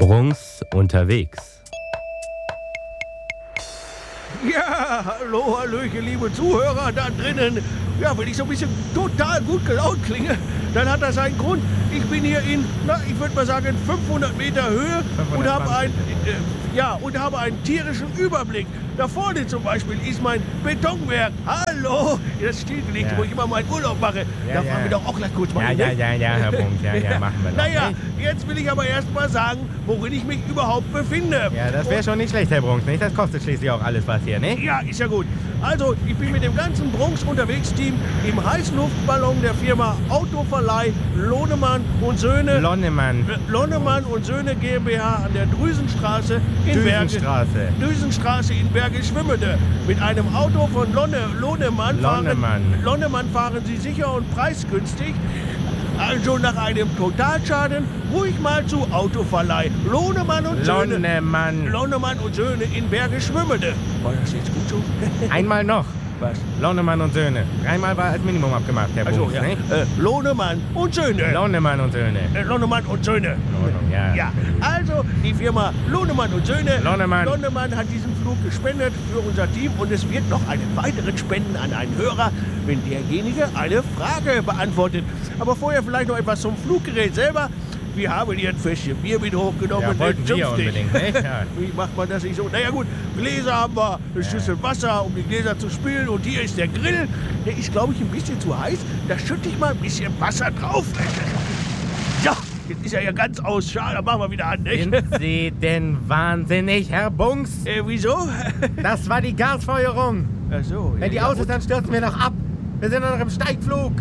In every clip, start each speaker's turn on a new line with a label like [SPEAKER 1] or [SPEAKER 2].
[SPEAKER 1] Brunks unterwegs.
[SPEAKER 2] Ja, hallo, hallöchen, liebe Zuhörer da drinnen. Ja, wenn ich so ein bisschen total gut gelaunt klinge, dann hat das einen Grund. Ich bin hier in, ich würde mal sagen, 500 Meter Höhe und habe einen tierischen Überblick. Da vorne zum Beispiel ist mein Betonwerk. Hallo, das stillgelegt, wo ich immer meinen Urlaub mache. Da fahren wir doch auch gleich kurz mal hin.
[SPEAKER 1] Ja, Herr Brunk, machen wir doch.
[SPEAKER 2] Naja, jetzt will ich aber erst mal sagen, worin ich mich überhaupt befinde.
[SPEAKER 1] Ja, das wäre schon nicht schlecht, Herr Brunk, nicht? Das kostet schließlich auch alles was hier, ne?
[SPEAKER 2] Ja, ist ja gut. Also, ich bin mit dem ganzen Brunks Unterwegs-Team im Heißluftballon der Firma Autoverleih Lohnemann und Söhne. Lonnemann und Söhne GmbH an der Drüsenstraße in Düsenstraße in Bergisch Gmünd. Mit einem Auto von Lonnemann fahren Sie sicher und preisgünstig. Also nach einem Totalschaden ruhig mal zu Autoverleih Lohnemann und Söhne. Lonnemann und Söhne in Bergisch Gmünd. War das jetzt gut so?
[SPEAKER 1] Einmal noch.
[SPEAKER 2] Was?
[SPEAKER 1] Lohnemann und Söhne. Dreimal war als Minimum abgemacht, Herr Brunk,
[SPEAKER 2] ja.
[SPEAKER 1] ne?
[SPEAKER 2] Lohnemann und Söhne.
[SPEAKER 1] Lohnemann und Söhne.
[SPEAKER 2] Lohnemann und Söhne.
[SPEAKER 1] Ja.
[SPEAKER 2] Ja, also die Firma Lohnemann und Söhne. Lohnemann hat diesen Flug gespendet für unser Team und es wird noch einen weiteren spenden an einen Hörer, wenn derjenige eine Frage beantwortet. Aber vorher vielleicht noch etwas zum Fluggerät selber. Wir haben hier ein Fässchen Bier mit hochgenommen.
[SPEAKER 1] Ja, wollten wir unbedingt, ne? Ja.
[SPEAKER 2] Wie macht man das nicht so? Naja gut, Gläser haben wir, eine Schüssel Wasser, um die Gläser zu spülen. Und hier ist der Grill. Der ist, glaube ich, ein bisschen zu heiß. Da schütte ich mal ein bisschen Wasser drauf. Ja, jetzt ist er ja ganz aus. Schade, dann machen wir wieder an, nicht?
[SPEAKER 1] Sind Sie denn wahnsinnig, Herr Bunks?
[SPEAKER 2] Wieso?
[SPEAKER 1] Das war die Gasfeuerung.
[SPEAKER 2] Ach so.
[SPEAKER 1] Wenn die aus ist, dann stürzen wir noch ab. Wir sind noch im Steigflug.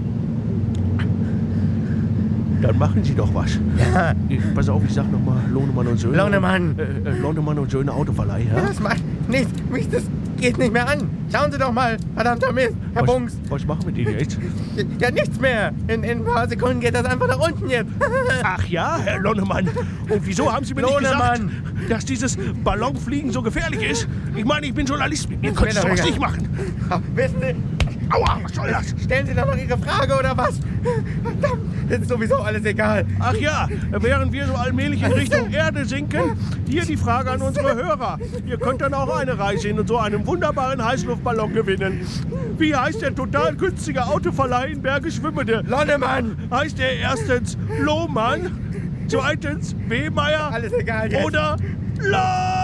[SPEAKER 2] Dann machen Sie doch was.
[SPEAKER 1] Ja.
[SPEAKER 2] Pass auf, ich sag nochmal Lohnemann und Söhne. Lohnemann und Söhne Autoverleih, ja?
[SPEAKER 1] Das macht nichts. Das geht nicht mehr an. Schauen Sie doch mal, verdammter Mist, Herr Bunks.
[SPEAKER 2] Was machen wir denn jetzt?
[SPEAKER 1] Ja, nichts mehr. In ein paar Sekunden geht das einfach nach unten jetzt.
[SPEAKER 2] Ach ja, Herr Lonnemann. Und wieso haben Sie mir nicht gesagt, dass dieses Ballonfliegen so gefährlich ist? Ich meine, ich bin Journalist. Ihr könnt es doch nicht machen.
[SPEAKER 1] Wissen Sie...
[SPEAKER 2] Aua, was soll das?
[SPEAKER 1] Stellen Sie doch noch Ihre Frage, oder was? Verdammt, jetzt ist sowieso alles egal.
[SPEAKER 2] Ach ja, während wir so allmählich in Richtung Erde sinken, hier die Frage an unsere Hörer. Ihr könnt dann auch eine Reise in so einem wunderbaren Heißluftballon gewinnen. Wie heißt der total günstige Autoverleih in Bergisch Gmünd?
[SPEAKER 1] Lonnemann!
[SPEAKER 2] Heißt der erstens Lohmann, zweitens Wehmeier
[SPEAKER 1] alles egal jetzt.
[SPEAKER 2] Oder